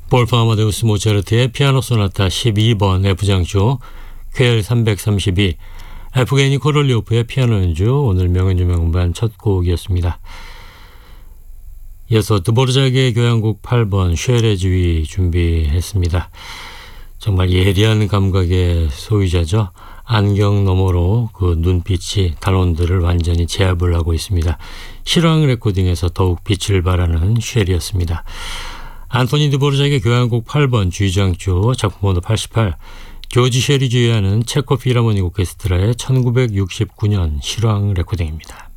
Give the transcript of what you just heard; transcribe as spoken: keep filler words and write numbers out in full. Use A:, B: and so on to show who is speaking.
A: 볼프 아마데우스 모차르트의 피아노 소나타 십이 번 F장조 퀘일 삼백삼십이, 에프게니 코롤리오프의 피아노 연주, 오늘 명연주 명반 첫 곡이었습니다. 이어서 드보르자크의 교향곡 팔 번 쉘의 지휘 준비했습니다. 정말 예리한 감각의 소유자죠. 안경 너머로 그 눈빛이 단원들을 완전히 제압을 하고 있습니다. 실황 레코딩에서 더욱 빛을 발하는 쉘이었습니다. 안토니 드보르자크의 교향곡 팔 번 G장조 작품 번호 팔십팔, 조지 쉘이 지휘하는 체코 필하모닉 오케스트라의 천구백육십구 년 실황 레코딩입니다.